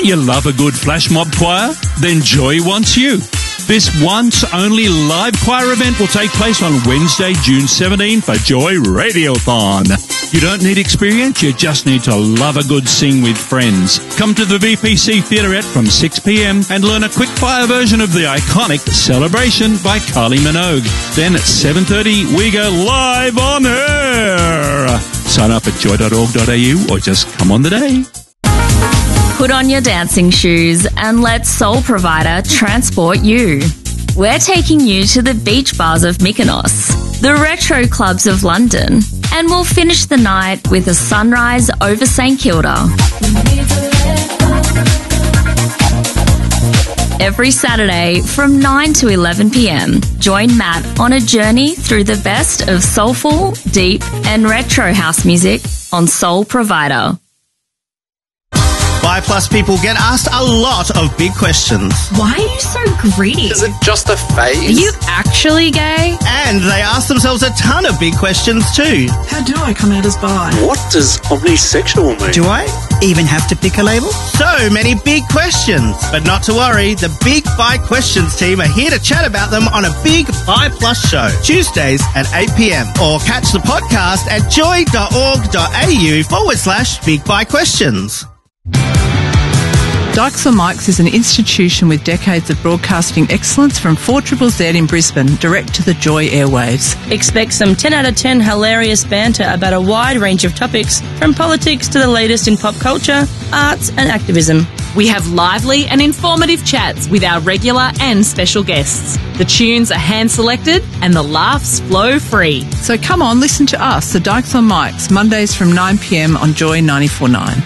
Don't you love a good flash mob choir? Then Joy wants you. This once-only live choir event will take place on Wednesday, June 17 for Joy Radiothon. You don't need experience, you just need to love a good sing with friends. Come to the VPC Theaterette from 6 p.m. and learn a quick-fire version of the iconic Celebration by Kylie Minogue. Then at 7:30, we go live on air. Sign up at joy.org.au or just come on the day. Put on your dancing shoes and let Soul Provider transport you. We're taking you to the beach bars of Mykonos, the retro clubs of London, and we'll finish the night with a sunrise over St Kilda. Every Saturday from 9 to 11 p.m, join Matt on a journey through the best of soulful, deep and retro house music on Soul Provider. Bi Plus people get asked a lot of big questions. Why are you so greedy? Is it just a phase? Are you actually gay? And they ask themselves a ton of big questions too. How do I come out as bi? What does omnisexual mean? Do I even have to pick a label? So many big questions. But not to worry, the Big Bi Questions team are here to chat about them on a Big Bi Plus show, Tuesdays at 8 p.m. Or catch the podcast at joy.org.au/Big Bi Questions. Dykes on Mics is an institution with decades of broadcasting excellence from 4ZZZ in Brisbane, direct to the Joy airwaves. Expect some 10 out of 10 hilarious banter about a wide range of topics, from politics to the latest in pop culture, arts and activism. We have lively and informative chats with our regular and special guests. The tunes are hand-selected and the laughs flow free. So come on, listen to us, the Dykes on Mics, Mondays from 9 p.m. on Joy 94.9.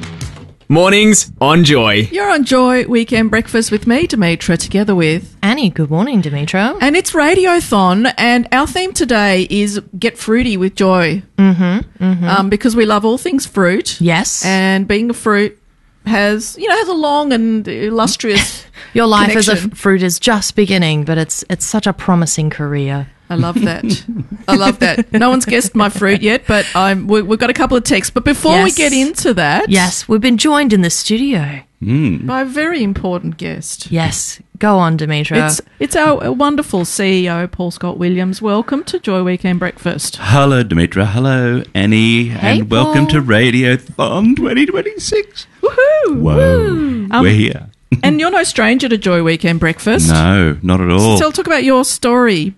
Mornings on Joy. You're on Joy Weekend Breakfast with me, Demetra, together with Annie. Good morning, Demetra. And it's Radiothon, and our theme today is Get Fruity with Joy. Because we love all things fruit. Yes. And being a fruit has a long and illustrious Your life as a connection. fruit is just beginning, but it's such a promising career. I love that. I love that. No one's guessed my fruit yet, but we've got a couple of texts. But before we get into that... Yes, we've been joined in the studio. By a very important guest. Yes. Go on, Demetra. It's our wonderful CEO, Paul Scott Williams. Welcome to Joy Weekend Breakfast. Hello, Demetra. Hello, Annie. Hey, and welcome Paul. to Radiothon 2026. Woohoo! Whoa. We're here. And you're no stranger to Joy Weekend Breakfast. No, not at all. So talk about your story.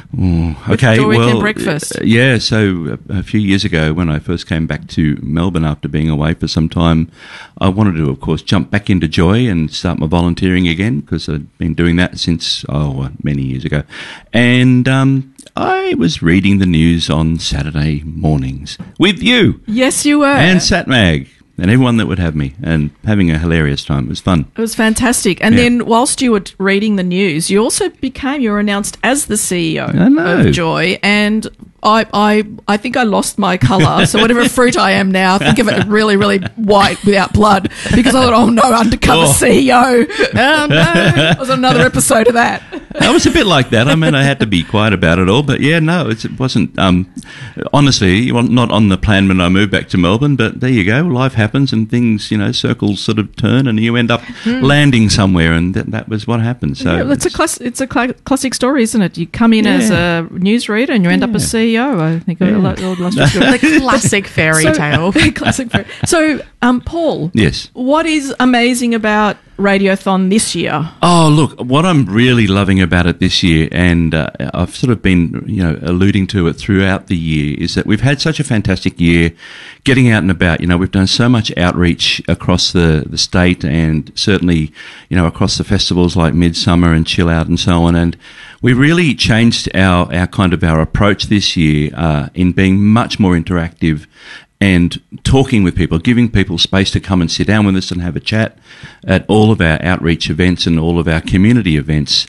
Okay, Joy Weekend well, Breakfast. Yeah, so a few years ago when I first came back to Melbourne after being away for some time, I wanted to, of course, jump back into Joy and start my volunteering again, because I'd been doing that since, many years ago. And I was reading the news on Saturday mornings with you. Yes, you were. And SatMag. And everyone that would have me, and having a hilarious time. It was fun. It was fantastic. And then whilst you were reading the news, you also you were announced as the CEO of Joy. And I think I lost my colour. So whatever fruit I am now, think of it really, really white without blood, because I thought, oh no, undercover CEO. Oh no. It was another episode of that. I was a bit like that. I mean, I had to be quiet about it all. But yeah, no, it wasn't, honestly, not on the plan when I moved back to Melbourne. But there you go. Life happens and things, circles sort of turn and you end up landing somewhere. And that was what happened. So yeah, it's a classic story, isn't it? You come in as a newsreader and you end up as CEO. I think the classic fairy tale. Classic fairy. So, Paul. Yes. What is amazing about Radiothon this year? Oh, look, what I'm really loving about it this year, and I've sort of been, alluding to it throughout the year, is that we've had such a fantastic year getting out and about. We've done so much outreach across the state, and certainly, across the festivals like Midsummer and Chill Out and so on. And we really changed our approach this year in being much more interactive and talking with people, giving people space to come and sit down with us and have a chat at all of our outreach events and all of our community events.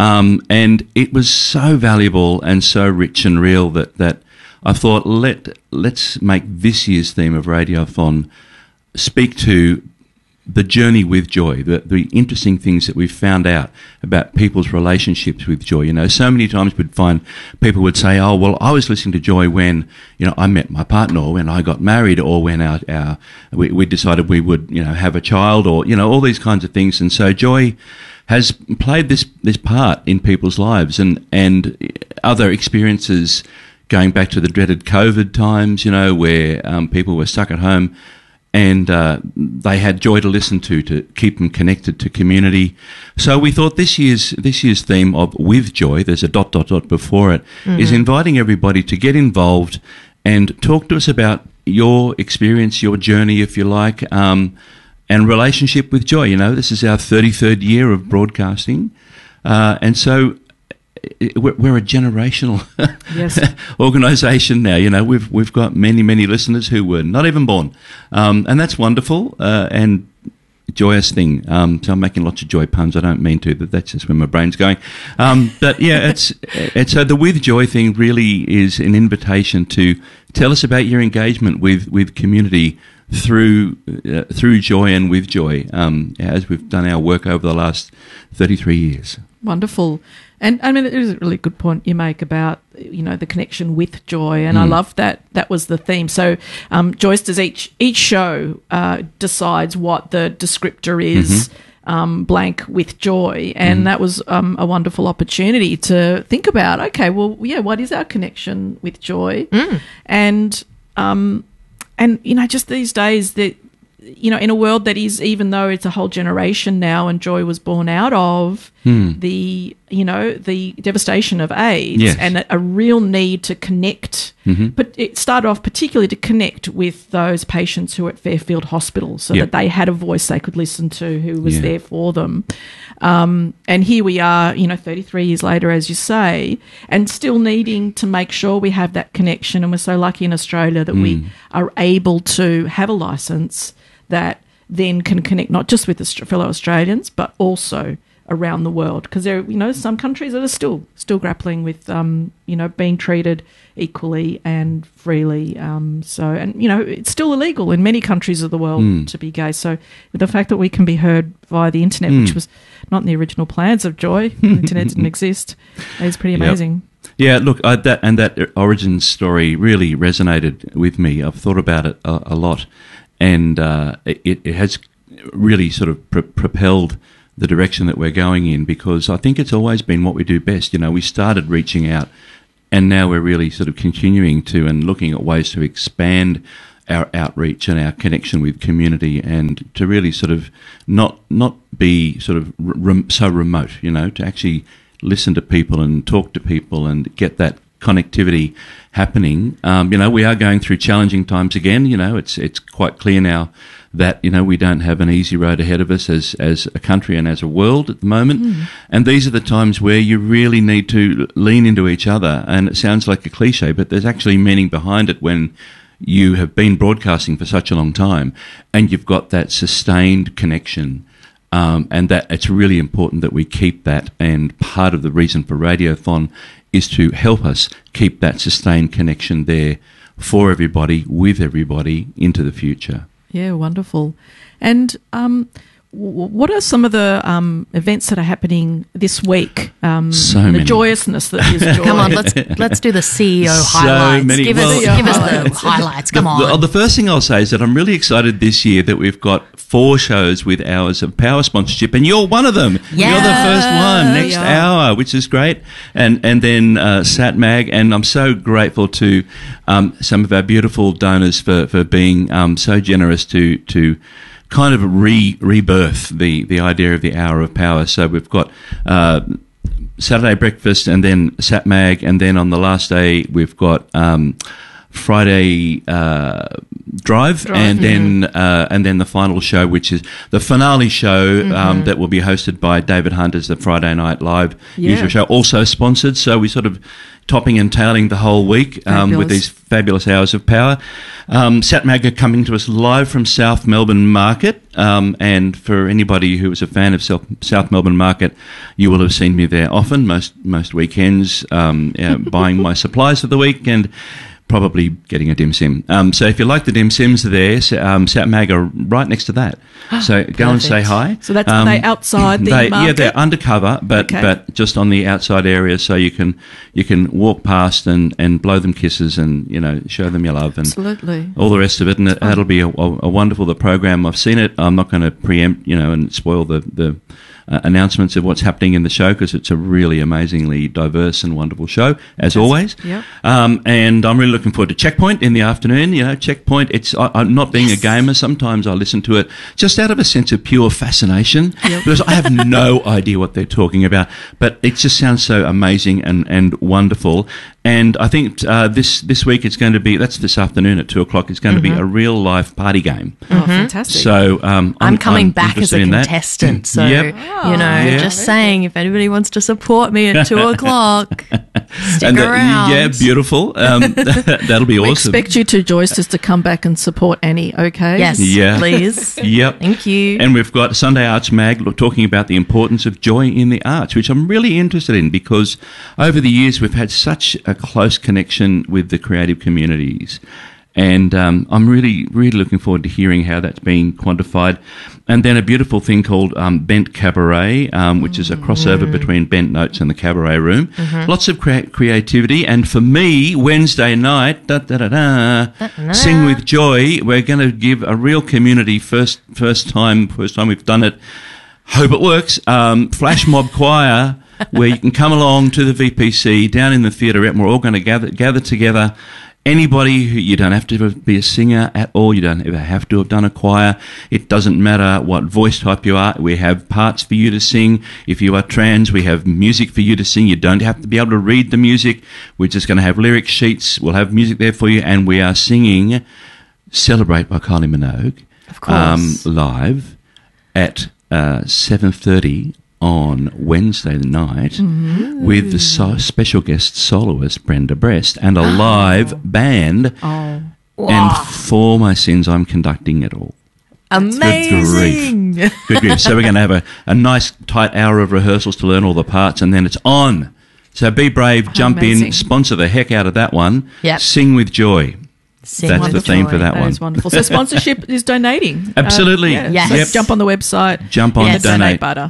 And it was so valuable and so rich and real that I thought, let's make this year's theme of Radiothon speak to the journey with joy, the interesting things that we've found out about people's relationships with joy. So many times we'd find people would say, oh, well, I was listening to joy when, I met my partner, or when I got married, or when we decided we would, have a child, or, all these kinds of things. And so joy has played this part in people's lives, and other experiences going back to the dreaded COVID times, where people were stuck at home, and they had joy to listen to keep them connected to community. So we thought this year's theme of With Joy, there's a ... before it, is inviting everybody to get involved and talk to us about your experience, your journey, if you like, and relationship with joy. This is our 33rd year of broadcasting, and so we're a generational organisation now. We've got many listeners who were not even born, and that's wonderful and joyous thing. So I'm making lots of joy puns. I don't mean to, but that's just where my brain's going. But yeah, it's so the With Joy thing really is an invitation to tell us about your engagement with community through joy and with joy, as we've done our work over the last 33 years. Wonderful. And I mean, it is a really good point you make about, the connection with joy. And I love that was the theme. So Joyce does each show decides what the descriptor is, blank with joy. And that was a wonderful opportunity to think about, okay, well, yeah, what is our connection with joy? And just these days that, in a world that is, even though it's a whole generation now and joy was born out of the devastation of AIDS, and a real need to connect. But it started off particularly to connect with those patients who were at Fairfield Hospital so that they had a voice they could listen to who was there for them. And here we are, 33 years later, as you say, and still needing to make sure we have that connection. And we're so lucky in Australia that we are able to have a licence that then can connect not just with fellow Australians, but also around the world. Because there are, some countries that are still grappling with, being treated equally and freely. It's still illegal in many countries of the world to be gay. So the fact that we can be heard via the internet, which was not in the original plans of Joy, the internet didn't exist, is pretty amazing. Yeah, look, that origin story really resonated with me. I've thought about it a lot, and it has really sort of propelled the direction that we're going in, because I think it's always been what we do best. We started reaching out, and now we're really sort of continuing to and looking at ways to expand our outreach and our connection with community, and to really sort of not be sort of so remote, to actually listen to people and talk to people and get that connectivity happening. We are going through challenging times again. It's quite clear now that, we don't have an easy road ahead of us as a country and as a world at the moment. And these are the times where you really need to lean into each other. And it sounds like a cliche, but there's actually meaning behind it when you have been broadcasting for such a long time and you've got that sustained connection. And that it's really important that we keep that. And part of the reason for Radiothon is to help us keep that sustained connection there for everybody, with everybody, into the future. Yeah, wonderful. And what are some of the events that are happening this week? So many. The joyousness that is joy. Come on, let's do the CEO highlights. Many. Give us the highlights. Come on. The first thing I'll say is that I'm really excited this year that we've got 4 shows with Hours of Power sponsorship, and you're one of them. Yeah. You're the first one next hour, which is great. And then SatMag, and I'm so grateful to some of our beautiful donors for being so generous to kind of rebirth the idea of the Hour of Power. So we've got Saturday breakfast, and then SatMag, and then on the last day we've got Friday drive, and then the final show, which is the finale show that will be hosted by David Hunt as the Friday Night Live usual show, also sponsored. So we sort of topping and tailing the whole week with these fabulous Hours of Power. SatMag are coming to us live from South Melbourne Market, and for anybody who is a fan of South Melbourne Market, you will have seen me there often, most weekends, buying my supplies for the week. And probably getting a dim sim. So if you like the dim sims, they're there. Sat Mag are right next to that. So go and say hi. So that's are they outside the market? Yeah, they're undercover, but just on the outside area, so you can walk past and blow them kisses and show them your love and absolutely all the rest of it. And that'll be a wonderful program. I've seen it. I'm not going to preempt and spoil the announcements of what's happening in the show because it's a really amazingly diverse and wonderful show as always. Yep. And I'm really looking forward to Checkpoint in the afternoon. Checkpoint. I'm not being a gamer. Sometimes I listen to it just out of a sense of pure fascination because I have no idea what they're talking about, but it just sounds so amazing and wonderful. And I think this week it's going to be, that's this afternoon at 2:00, it's going to be a real life party game. Oh, fantastic. So I'm coming back as a contestant. So, just saying, if anybody wants to support me at 2:00, stick around. Yeah, beautiful. That'll be awesome. We expect you to, Joyce, just to come back and support Annie, okay? Yes, please. Yep. Thank you. And we've got Sunday Arts Mag talking about the importance of joy in the arts, which I'm really interested in because over the years we've had such a close connection with the creative communities. And I'm really, really looking forward to hearing how that's being quantified. And then a beautiful thing called Bent Cabaret, which is a crossover between Bent Notes and the Cabaret Room. Lots of creativity. And for me, Wednesday night, Sing with Joy, we're going to give a real community first time we've done it. Hope it works. Flash mob choir. Where you can come along to the VPC down in the theatre, and we're all going to gather together. Anybody who, you don't have to be a singer at all. You don't ever have to have done a choir. It doesn't matter what voice type you are. We have parts for you to sing. If you are trans, we have music for you to sing. You don't have to be able to read the music. We're just going to have lyric sheets. We'll have music there for you, and we are singing "Celebrate" by Kylie Minogue, of course, live at 7:30. On Wednesday night with the special guest soloist Brenda Brest and a live band. Oh. And for my sins, I'm conducting it all. Amazing. Good grief. So we're going to have a nice tight hour of rehearsals to learn all the parts and then it's on. So be brave, jump in, sponsor the heck out of that one. Yep. Sing with joy. That's the theme for that one. That is wonderful. So sponsorship is donating. Absolutely. Yes. So jump on the website. Jump on donate. Butter.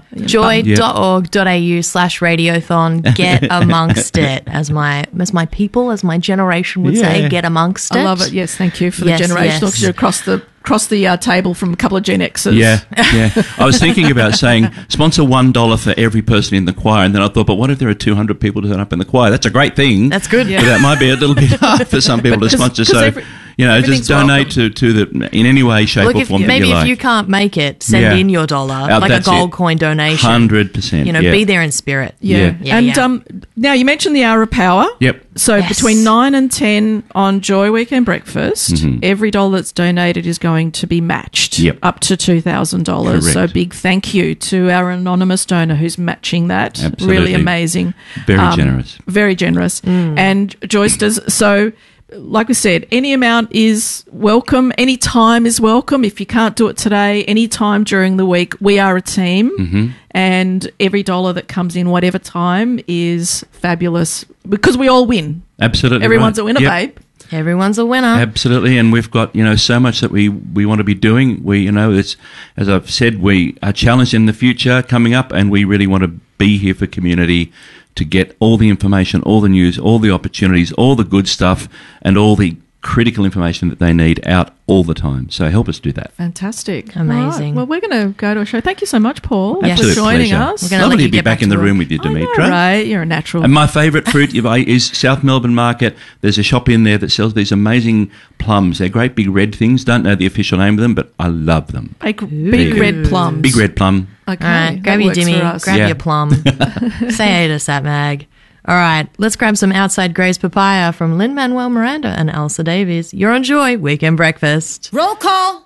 Joy.org.au/radiothon. Get amongst it, as my generation would say. Get amongst it. I love it. Yes, thank you for the generational because you're across the table from a couple of Gen Xers. Yeah. I was thinking about saying sponsor $1 for every person in the choir, and then I thought, but what if there are 200 people to turn up in the choir? That's a great thing. That's good. But that might be a little bit hard for some people to sponsor. So, just donate to the in any way, shape, or form that you like. Maybe if you can't make it, send in your $1, like a gold coin donation. 100%. Be there in spirit. Yeah. Now you mentioned the Hour of Power. Yep. So between 9 and 10 on Joy Weekend Breakfast, every $1 that's donated is going to be matched up to $2,000. So big thank you to our anonymous donor who's matching that. Absolutely. Really amazing. Very generous. Very generous. And Joyce does so. Like we said, any amount is welcome. Any time is welcome. If you can't do it today, any time during the week, we are a team. And every $1 that comes in, whatever time, is fabulous because we all win. Absolutely. Everyone's a winner, babe. Everyone's a winner. Absolutely. And we've got, so much that we want to be doing. It's, as I've said, we are challenged in the future coming up and we really want to be here for community to get all the information, all the news, all the opportunities, all the good stuff, and all the critical information that they need out all the time. So help us do that. Fantastic. Amazing. Right. Well, we're going to go to a show. Thank you so much, Paul, for joining us. Lovely to be back in the room with you, Demetra. Right, you're a natural. And my favourite fruit is South Melbourne Market. There's a shop in there that sells these amazing plums. They're great big red things. Don't know the official name of them, but I love them. Big red plums. Big red plum. Okay. All right, grab your dimmy, grab your plum. Say hey to Sat Mag. All right, let's grab some Outside Grey's Papaya from Lin-Manuel Miranda and Elsa Davies. You're on Joy Weekend Breakfast. Roll call.